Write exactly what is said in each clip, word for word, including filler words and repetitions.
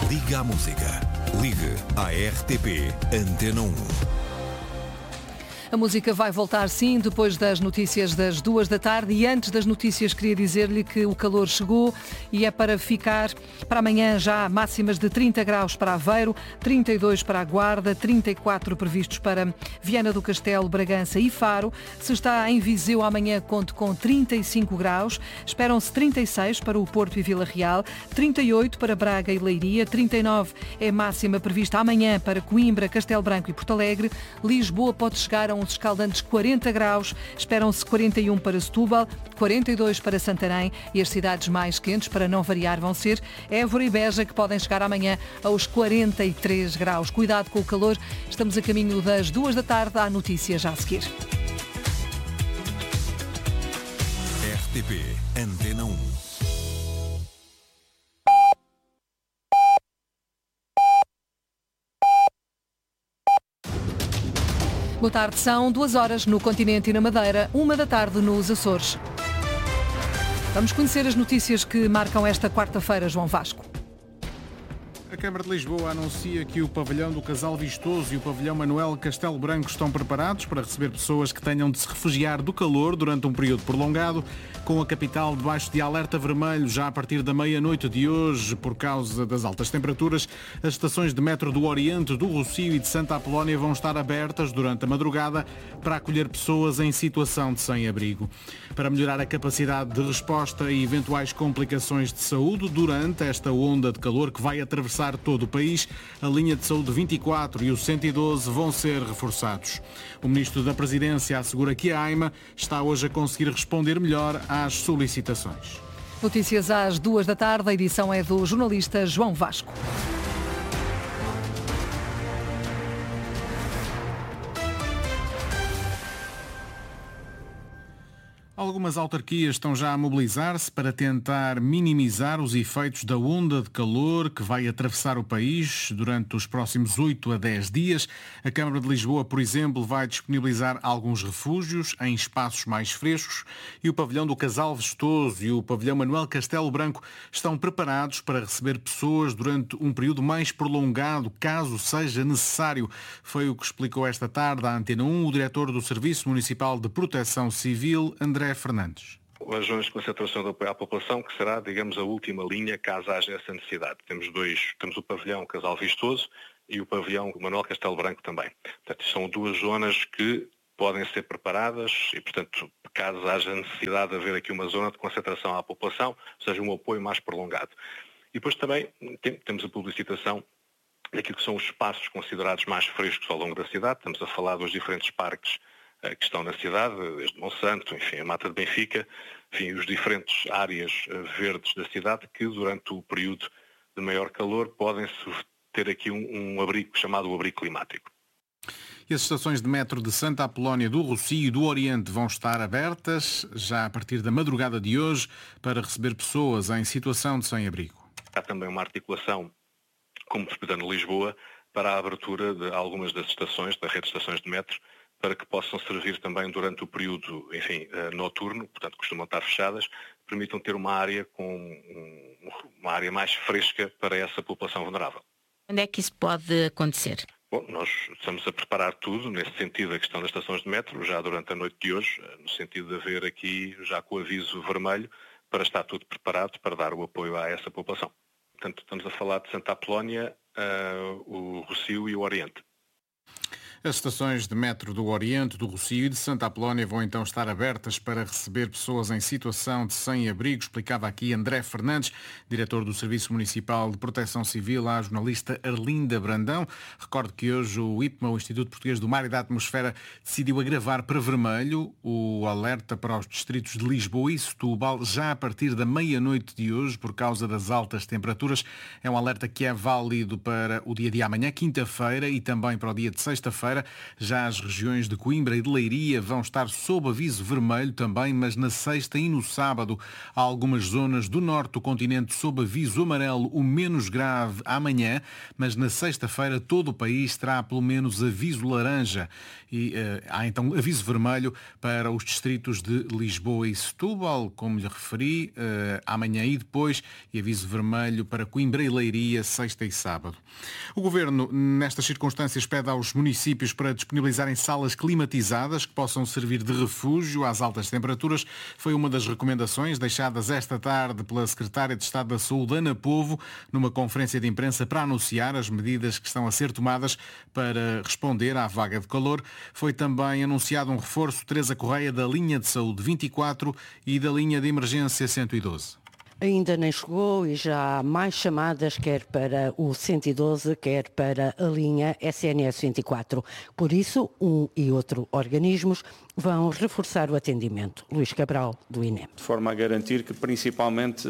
Liga à música. Ligue à R T P Antena um. A música vai voltar sim, depois das notícias das duas da tarde, e antes das notícias queria dizer-lhe que o calor chegou e é para ficar. Para amanhã já máximas de trinta graus para Aveiro, trinta e dois para a Guarda, trinta e quatro previstos para Viana do Castelo, Bragança e Faro. Se está em Viseu, amanhã conto com trinta e cinco graus, esperam-se trinta e seis para o Porto e Vila Real, trinta e oito para Braga e Leiria, trinta e nove é máxima prevista amanhã para Coimbra, Castelo Branco e Porto Alegre. Lisboa pode chegar a uns escaldantes quarenta graus, esperam-se quarenta e um para Setúbal, quarenta e dois para Santarém, e as cidades mais quentes, para não variar, vão ser Évora e Beja, que podem chegar amanhã aos quarenta e três graus. Cuidado com o calor, estamos a caminho das duas da tarde, há notícias já a seguir. R T P Antena um. Boa tarde, são duas horas no continente e na Madeira, uma da tarde nos Açores. Vamos conhecer as notícias que marcam esta quarta-feira, João Vasco. A Câmara de Lisboa anuncia que o pavilhão do Casal Vistoso e o pavilhão Manuel Castelo Branco estão preparados para receber pessoas que tenham de se refugiar do calor durante um período prolongado, com a capital debaixo de alerta vermelho já a partir da meia-noite de hoje por causa das altas temperaturas. As estações de metro do Oriente, do Rossio e de Santa Apolónia vão estar abertas durante a madrugada para acolher pessoas em situação de sem-abrigo. Para melhorar a capacidade de resposta e eventuais complicações de saúde durante esta onda de calor que vai atravessar todo o país, a linha de saúde vinte e quatro e o cento e doze vão ser reforçados. O Ministro da Presidência assegura que a AIMA está hoje a conseguir responder melhor às solicitações. Notícias às duas da tarde, a edição é do jornalista João Vasco. Algumas autarquias estão já a mobilizar-se para tentar minimizar os efeitos da onda de calor que vai atravessar o país durante os próximos oito a dez dias. A Câmara de Lisboa, por exemplo, vai disponibilizar alguns refúgios em espaços mais frescos e o pavilhão do Casal Vistoso e o pavilhão Manuel Castelo Branco estão preparados para receber pessoas durante um período mais prolongado, caso seja necessário. Foi o que explicou esta tarde à Antena um o diretor do Serviço Municipal de Proteção Civil, André Fernandes. As zonas de concentração de apoio à população, que será, digamos, a última linha, caso haja essa necessidade. Temos dois, temos o pavilhão Casal Vistoso e o pavilhão Manuel Castelo Branco também. Portanto, são duas zonas que podem ser preparadas e, portanto, caso haja necessidade de haver aqui uma zona de concentração à população, ou seja, um apoio mais prolongado. E depois também temos a publicitação daquilo que são os espaços considerados mais frescos ao longo da cidade. Estamos a falar dos diferentes parques que estão na cidade, desde Monsanto, enfim, a Mata de Benfica, enfim, os diferentes áreas verdes da cidade que durante o período de maior calor podem ter aqui um, um abrigo chamado o abrigo climático. E as estações de metro de Santa Apolónia, do Rossio e do Oriente vão estar abertas já a partir da madrugada de hoje para receber pessoas em situação de sem-abrigo. Há também uma articulação com o Metropolitano de Lisboa para a abertura de algumas das estações, da rede de estações de metro, para que possam servir também durante o período, enfim, noturno, portanto costumam estar fechadas, permitam ter uma área com uma área mais fresca para essa população vulnerável. Onde é que isso pode acontecer? Bom, nós estamos a preparar tudo, nesse sentido, a questão das estações de metro, já durante a noite de hoje, no sentido de haver aqui, já com o aviso vermelho, para estar tudo preparado para dar o apoio a essa população. Portanto, estamos a falar de Santa Apolónia, uh, o Rossio e o Oriente. As estações de metro do Oriente, do Rossio e de Santa Apolónia vão então estar abertas para receber pessoas em situação de sem-abrigo, explicava aqui André Fernandes, diretor do Serviço Municipal de Proteção Civil, à jornalista Arlinda Brandão. Recordo que hoje o I P M A, o Instituto Português do Mar e da Atmosfera, decidiu agravar para vermelho o alerta para os distritos de Lisboa e Setúbal já a partir da meia-noite de hoje por causa das altas temperaturas. É um alerta que é válido para o dia de amanhã, quinta-feira, e também para o dia de sexta-feira. sexta-feira. Já as regiões de Coimbra e de Leiria vão estar sob aviso vermelho também, mas na sexta e no sábado. Há algumas zonas do norte do continente sob aviso amarelo, o menos grave amanhã, mas na sexta-feira todo o país terá pelo menos aviso laranja. E uh, há então aviso vermelho para os distritos de Lisboa e Setúbal, como lhe referi, uh, amanhã e depois, e aviso vermelho para Coimbra e Leiria, sexta e sábado. O Governo, nestas circunstâncias, pede aos municípios para disponibilizarem salas climatizadas que possam servir de refúgio às altas temperaturas. Foi uma das recomendações deixadas esta tarde pela Secretária de Estado da Saúde, Ana Povo, numa conferência de imprensa para anunciar as medidas que estão a ser tomadas para responder à vaga de calor. Foi também anunciado um reforço, Teresa Correia, da linha de saúde vinte e quatro e da linha de emergência cento e doze. Ainda nem chegou e já há mais chamadas, quer para o cento e doze, quer para a linha S N S vinte e quatro. Por isso, um e outro organismos vão reforçar o atendimento. Luís Cabral, do I N E M. De forma a garantir que, principalmente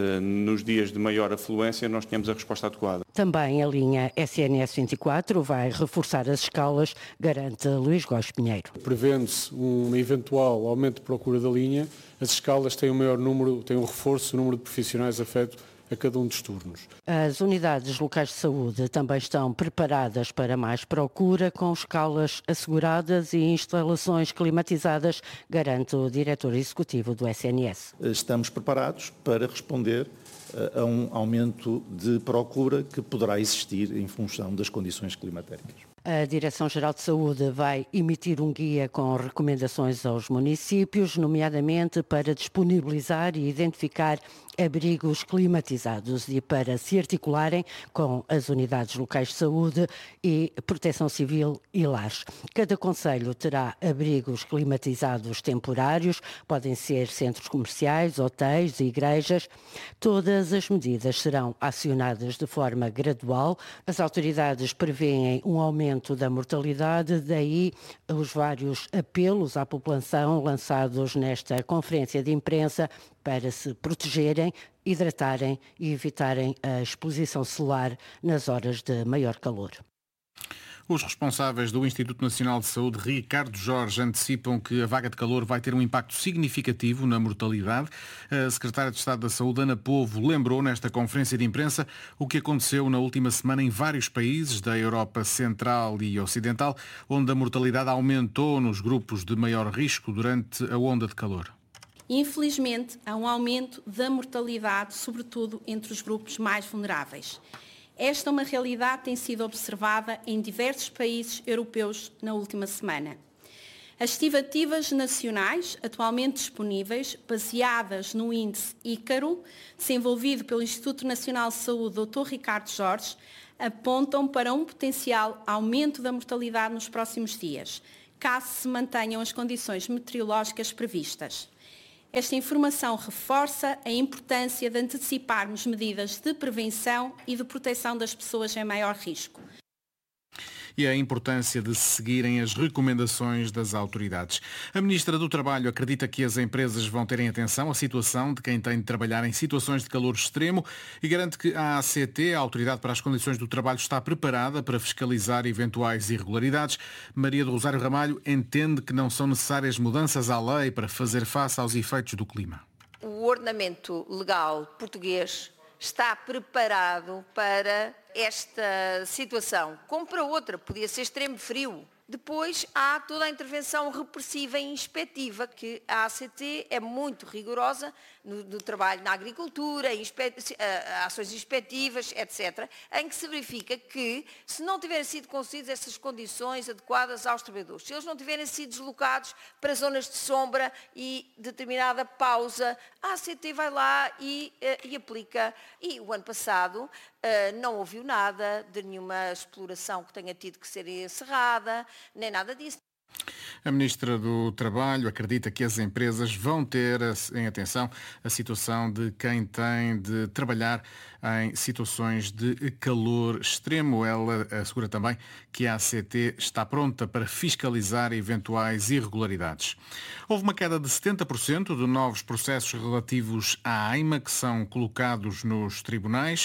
nos dias de maior afluência, nós tenhamos a resposta adequada. Também a linha S N S vinte e quatro vai reforçar as escalas, garante Luís Góes Pinheiro. Prevendo-se um eventual aumento de procura da linha, as escalas têm um maior número, têm um reforço no número de profissionais afeto a cada um dos turnos. As unidades locais de saúde também estão preparadas para mais procura, com escalas asseguradas e instalações climatizadas, garante o diretor executivo do S N S. Estamos preparados para responder a um aumento de procura que poderá existir em função das condições climatéricas. A Direção-Geral de Saúde vai emitir um guia com recomendações aos municípios, nomeadamente para disponibilizar e identificar abrigos climatizados e para se articularem com as unidades locais de saúde e Proteção Civil e Lares. Cada concelho terá abrigos climatizados temporários, podem ser centros comerciais, hotéis e igrejas. Todas as medidas serão acionadas de forma gradual. As autoridades prevêem um aumento da mortalidade, daí os vários apelos à população lançados nesta conferência de imprensa para se protegerem, hidratarem e evitarem a exposição solar nas horas de maior calor. Os responsáveis do Instituto Nacional de Saúde, Ricardo Jorge, antecipam que a vaga de calor vai ter um impacto significativo na mortalidade. A Secretária de Estado da Saúde, Ana Povo, lembrou nesta conferência de imprensa o que aconteceu na última semana em vários países da Europa Central e Ocidental, onde a mortalidade aumentou nos grupos de maior risco durante a onda de calor. Infelizmente, há um aumento da mortalidade, sobretudo entre os grupos mais vulneráveis. Esta é uma realidade que tem sido observada em diversos países europeus na última semana. As estimativas nacionais atualmente disponíveis, baseadas no índice Ícaro, desenvolvido pelo Instituto Nacional de Saúde, doutor Ricardo Jorge, apontam para um potencial aumento da mortalidade nos próximos dias, caso se mantenham as condições meteorológicas previstas. Esta informação reforça a importância de anteciparmos medidas de prevenção e de proteção das pessoas em maior risco. E a importância de seguirem as recomendações das autoridades. A Ministra do Trabalho acredita que as empresas vão ter em atenção a situação de quem tem de trabalhar em situações de calor extremo e garante que a A C T, a Autoridade para as Condições do Trabalho, está preparada para fiscalizar eventuais irregularidades. Maria do Rosário Ramalho entende que não são necessárias mudanças à lei para fazer face aos efeitos do clima. O ordenamento legal português está preparado para esta situação, como para outra, podia ser extremo frio. Depois há toda a intervenção repressiva e inspectiva, que a A C T é muito rigorosa no, no trabalho na agricultura, inspe, ações inspectivas, etcétera, em que se verifica que, se não tiverem sido conseguidas essas condições adequadas aos trabalhadores, se eles não tiverem sido deslocados para zonas de sombra e determinada pausa, a A C T vai lá e, e aplica. E o ano passado não ouviu nada de nenhuma exploração que tenha tido que ser encerrada, nem nada disso. A Ministra do Trabalho acredita que as empresas vão ter em atenção a situação de quem tem de trabalhar em situações de calor extremo. Ela assegura também que a A C T está pronta para fiscalizar eventuais irregularidades. Houve uma queda de setenta por cento de novos processos relativos à AIMA que são colocados nos tribunais.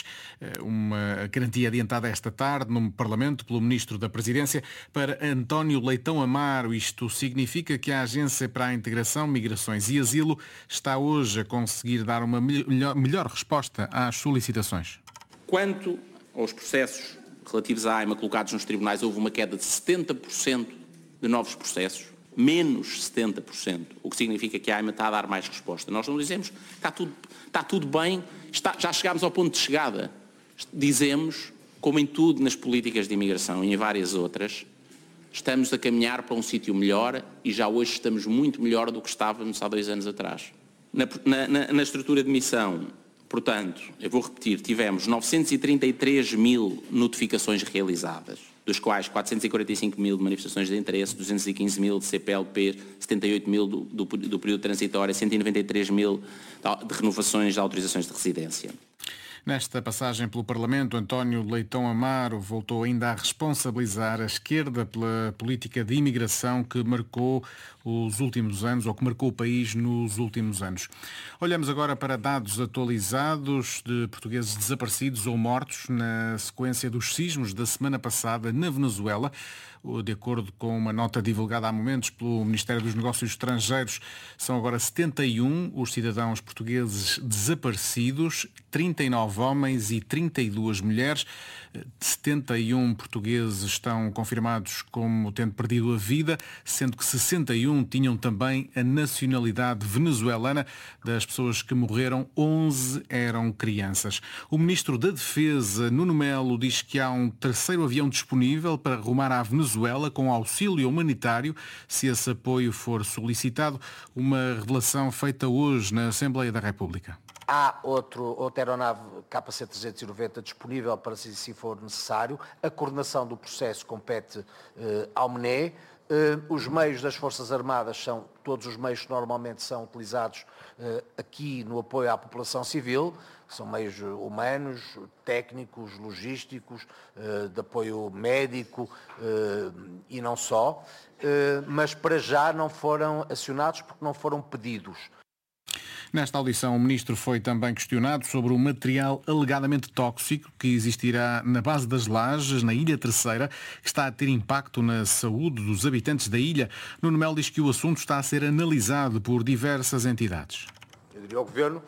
Uma garantia adiantada esta tarde no Parlamento pelo Ministro da Presidência para António Leitão Amaro. Isto significa que a Agência para a Integração, Migrações e Asilo está hoje a conseguir dar uma melhor, melhor resposta às solicitações. Quanto aos processos relativos à AIMA colocados nos tribunais, houve uma queda de setenta por cento de novos processos, menos setenta por cento, o que significa que a AIMA está a dar mais resposta. Nós não dizemos que está tudo, está tudo bem, está, já chegámos ao ponto de chegada. Dizemos, como em tudo nas políticas de imigração e em várias outras, estamos a caminhar para um sítio melhor e já hoje estamos muito melhor do que estávamos há dois anos atrás. Na, na, na estrutura de missão, portanto, eu vou repetir, tivemos novecentos e trinta e três mil notificações realizadas, dos quais quatrocentos e quarenta e cinco mil de manifestações de interesse, duzentos e quinze mil de C P L P, setenta e oito mil do, do, do período transitório, cento e noventa e três mil de renovações de autorizações de residência. Nesta passagem pelo Parlamento, António Leitão Amaro voltou ainda a responsabilizar a esquerda pela política de imigração que marcou os últimos anos, ou que marcou o país nos últimos anos. Olhamos agora para dados atualizados de portugueses desaparecidos ou mortos na sequência dos sismos da semana passada na Venezuela. De acordo com uma nota divulgada há momentos pelo Ministério dos Negócios Estrangeiros, são agora setenta e um os cidadãos portugueses desaparecidos, trinta e nove homens e trinta e duas mulheres. setenta e um portugueses estão confirmados como tendo perdido a vida, sendo que sessenta e um tinham também a nacionalidade venezuelana. Das pessoas que morreram, onze eram crianças. O Ministro da Defesa, Nuno Melo, diz que há um terceiro avião disponível para rumar à Venezuela com auxílio humanitário, se esse apoio for solicitado. Uma revelação feita hoje na Assembleia da República. Há outro, outra aeronave K C trezentos e noventa disponível para se assim for necessário. A coordenação do processo compete eh, ao M N E. Eh, os meios das Forças Armadas são todos os meios que normalmente são utilizados eh, aqui no apoio à população civil. São meios humanos, técnicos, logísticos, eh, de apoio médico eh, e não só. Eh, mas para já não foram acionados porque não foram pedidos. Nesta audição, o Ministro foi também questionado sobre o material alegadamente tóxico que existirá na base das Lajes, na Ilha Terceira, que está a ter impacto na saúde dos habitantes da ilha. Nuno Melo diz que o assunto está a ser analisado por diversas entidades. Eu diria ao Governo,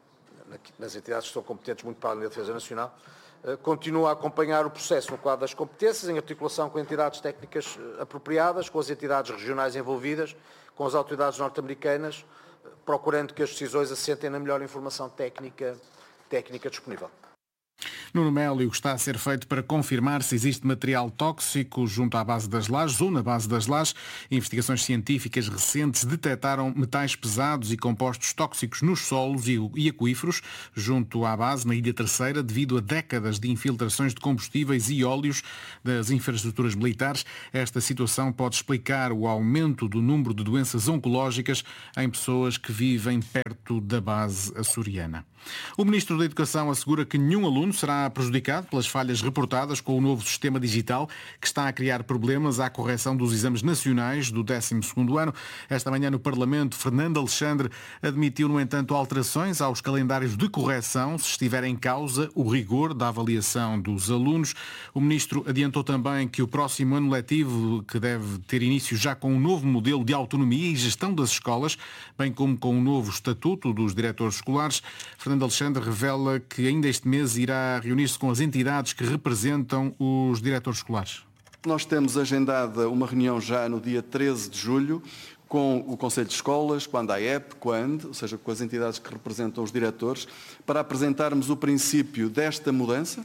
nas entidades que são competentes muito para a Defesa Nacional, continua a acompanhar o processo no quadro das competências, em articulação com entidades técnicas apropriadas, com as entidades regionais envolvidas, com as autoridades norte-americanas, procurando que as decisões assentem na melhor informação técnica, técnica disponível. Nuno Melo, o que está a ser feito para confirmar se existe material tóxico junto à base das Lajes ou na base das Lajes. Investigações científicas recentes detectaram metais pesados e compostos tóxicos nos solos e aquíferos junto à base, na Ilha Terceira, devido a décadas de infiltrações de combustíveis e óleos das infraestruturas militares. Esta situação pode explicar o aumento do número de doenças oncológicas em pessoas que vivem perto da base açoriana. O Ministro da Educação assegura que nenhum aluno será prejudicado pelas falhas reportadas com o novo sistema digital que está a criar problemas à correção dos exames nacionais do décimo segundo ano. Esta manhã no Parlamento, Fernando Alexandre admitiu, no entanto, alterações aos calendários de correção se estiver em causa o rigor da avaliação dos alunos. O Ministro adiantou também que o próximo ano letivo, que deve ter início já com um novo modelo de autonomia e gestão das escolas, bem como com um novo estatuto dos diretores escolares. Fernando Alexandre revela que ainda este mês irá reunir-se com as entidades que representam os diretores escolares. Nós temos agendada uma reunião já no dia treze de julho com o Conselho de Escolas, com a ANDAEP, com a A N D, ou seja, com as entidades que representam os diretores, para apresentarmos o princípio desta mudança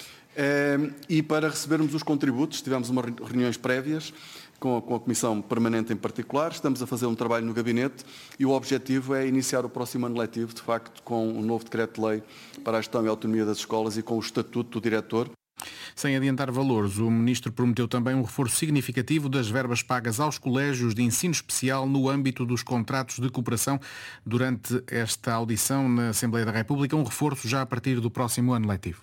eh, e para recebermos os contributos. Tivemos umas reuniões prévias com a, com a Comissão Permanente em particular. Estamos a fazer um trabalho no Gabinete e o objetivo é iniciar o próximo ano letivo, de facto, com um novo decreto-lei para a gestão e autonomia das escolas e com o Estatuto do Diretor. Sem adiantar valores, o Ministro prometeu também um reforço significativo das verbas pagas aos colégios de ensino especial no âmbito dos contratos de cooperação durante esta audição na Assembleia da República, um reforço já a partir do próximo ano letivo.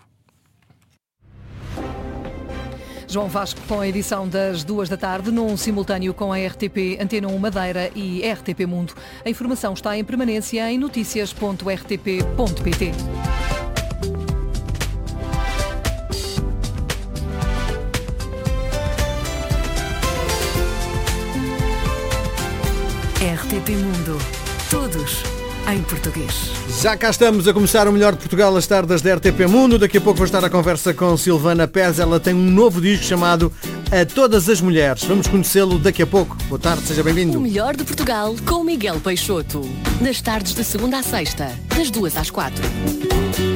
João Vasco com a edição das duas da tarde, num simultâneo com a R T P Antena um Madeira e R T P Mundo. A informação está em permanência em notícias ponto r t p ponto p t. R T P Mundo. Todos em português. Já cá estamos a começar o melhor de Portugal, as tardes da R T P Mundo. Daqui a pouco vou estar à conversa com Silvana Pérez. Ela tem um novo disco chamado A Todas as Mulheres. Vamos conhecê-lo daqui a pouco. Boa tarde, seja bem-vindo. O melhor de Portugal com Miguel Peixoto. Nas tardes de segunda a sexta, das duas às quatro.